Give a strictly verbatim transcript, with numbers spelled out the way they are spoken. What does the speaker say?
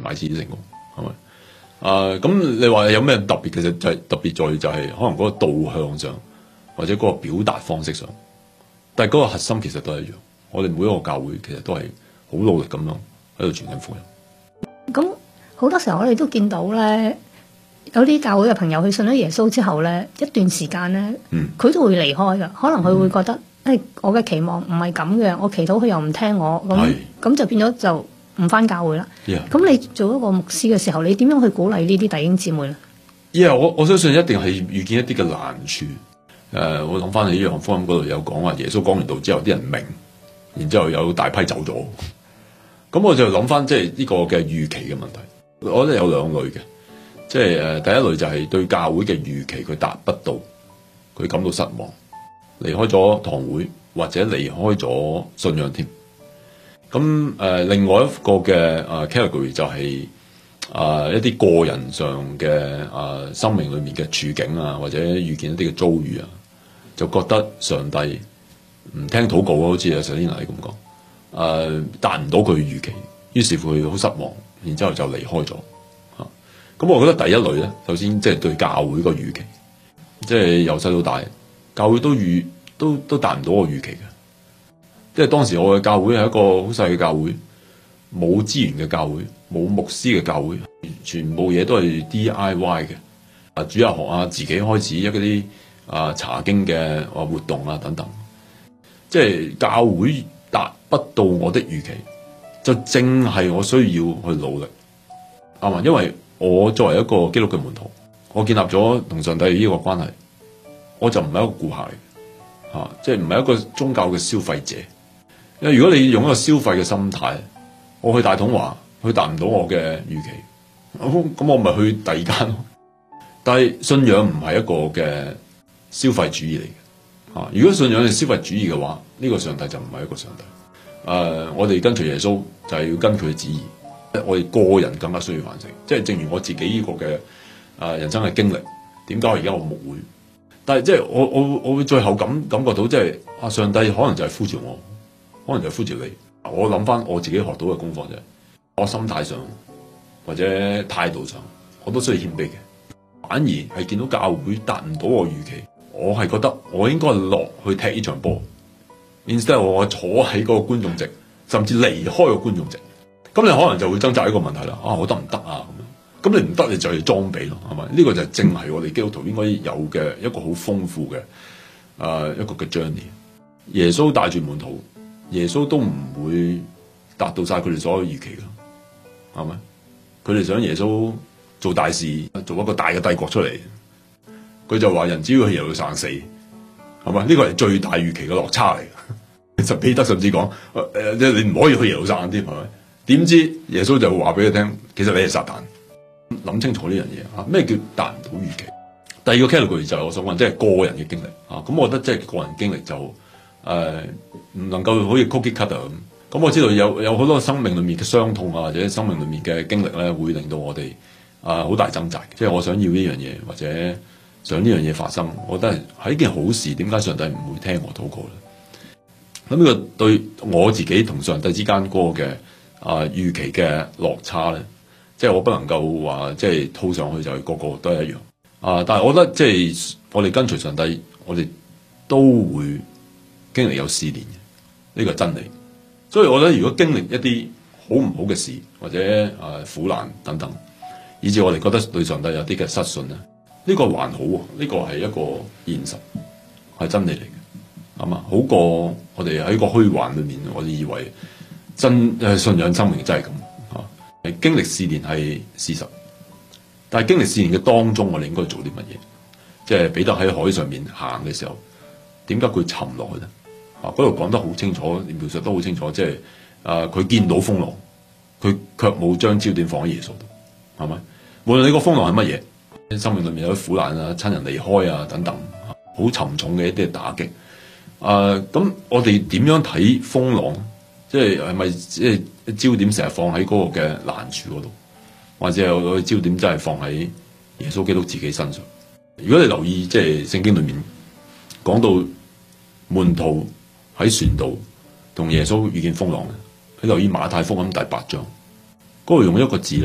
買次成功，係咪？啊，咁你話有咩特別？其實就係特別在於就係可能嗰個導向上，或者嗰個表達方式上，但係嗰個核心其實都係一樣。我哋每一個教會其實都係好努力咁樣喺度傳緊福音。 咁好多時候我哋都見到咧，有啲教會嘅朋友佢信咗耶穌之後咧，一段時間咧，佢、嗯、都會離開㗎。可能佢會覺得，誒、嗯哎，我嘅期望唔係咁嘅，我祈禱佢又唔聽我，咁咁就變咗就唔返教會啦。咁、yeah. 你做一個牧師嘅時候，你點樣去鼓勵呢啲弟兄姊妹咧？ 因為我我相信一定係遇見一啲嘅難處。誒、呃，我諗翻起約翰福音嗰度有講話，耶穌講完道之後，啲人明，然之後有大批走咗。咁我就諗翻即係呢個嘅預期嘅問題。我覺得有兩類嘅，即係誒第一類就係對教會嘅預期佢達不到，佢感到失望，離開咗堂會或者離開咗信仰添。咁誒、呃、另外一個嘅誒 category 就係、是。啊、呃！一啲個人上嘅啊、呃，生命裏面嘅處境啊，或者遇見一啲嘅遭遇啊，就覺得上帝唔聽禱告，好似阿上天嚟咁講，誒、呃、達唔到佢預期，於是乎佢好失望，然之後就離開咗嚇。咁、啊、我覺得第一類咧，首先即係對教會個預期，即係由細到大，教會都預都都達唔到我預期嘅。即係當時我嘅教會係一個好細嘅教會。冇資源嘅教會，冇牧師嘅教會，全部嘢都係 D I Y 嘅。啊，主日學啊，自己開始一啲啊查經嘅啊活動啊等等。即係教會達不到我的預期，就正係我需要去努力，啱嘛？因為我作為一個基督嘅門徒，我建立咗同上帝呢個關係，我就唔係一個顧客嚟嘅，嚇、啊，即係唔係一個宗教嘅消費者。因為如果你用一個消費嘅心態，我去大統華，佢達唔到我嘅預期，咁我咪去第二間咯。但係信仰唔係一個嘅消費主義嚟嘅，嚇。如果信仰係消費主義嘅話，呢個上帝就唔係一個上帝。誒，我哋跟隨耶穌就係要跟佢嘅旨意。我哋個人更加需要反省，即係正如我自己呢個嘅誒人生嘅經歷。點解我而家我牧會？但係即係我我我會最後感感覺到，即係啊上帝可能就係呼召我，可能就係呼召你。我諗翻我自己學到嘅功課啫，我心態上或者態度上，我都需要謙卑嘅。反而係見到教會達唔到我預期，我係覺得我應該落去踢呢場波 ，instead 我坐喺嗰個觀眾席，甚至離開個觀眾席。咁你可能就會掙扎一個問題啦，啊我得唔得啊咁樣？咁你唔得，你就要裝備咯，係咪？呢、這個就係正係我哋基督徒應該有嘅一個好豐富嘅啊、呃、一個嘅 journey。耶穌帶住門徒。耶穌都唔會達到晒佢哋所有預期㗎，係咪？佢哋想耶穌做大事，做一個大嘅帝國出嚟，佢就話人只要去耶路撒冷死，係咪？呢個係最大預期嘅落差嚟。其實彼得甚至講，誒、呃，你唔可以去耶路撒冷添，係咪？點知耶穌就話俾佢聽，其實你係撒旦。諗清楚呢樣嘢啊！咩叫達唔到預期？第二個 category 就係我所講，即係個人嘅經歷啊。咁我覺得即係個人經歷就誒唔、呃、能夠好似 cookie cutter 咁。咁我知道有有好多生命裏面嘅傷痛啊，或者生命裏面嘅經歷咧，會令到我哋啊好大掙扎。即係我想要呢樣嘢，或者想呢樣嘢發生，我覺得係係一件好事。點解上帝唔會聽我禱告咧？咁呢個對我自己同上帝之間嗰個嘅啊預期嘅落差咧，即係我不能夠話即係套上去就係個個都係一樣啊。但係我覺得即係我哋跟隨上帝，我哋都會經歷有試煉嘅，呢個係真理。所以我覺得如果經歷一啲好唔好嘅事，或者啊苦難等等，以至我哋覺得對上帝有啲嘅失信咧，呢個還好喎，呢個係一個現實，係真理嚟嘅，係嘛？好過我哋喺個虛幻裏面，我哋以為真誒信仰生命真係咁啊。經歷試煉係事實，但係經歷試煉嘅當中，我哋應該做啲乜嘢？即係彼得喺海上面行嘅時候，點解佢沉落去咧？啊！嗰度講得好清楚，描述得好清楚，即係啊，佢見到風浪，佢卻冇將焦點放喺耶穌度，係咪？無論你個風浪係乜嘢，生命裏面有啲苦難啊、親人離開啊等等，好沉重嘅一啲打擊。啊！咁我哋點樣睇風浪？即係係咪即係焦點成日放喺嗰個嘅難處嗰度，或者有個焦點真係放喺耶穌基督自己身上？如果你留意即係聖經裏面講到門徒喺船度同耶穌遇見風浪嘅，你留意馬太福音第八章，嗰度用一個字。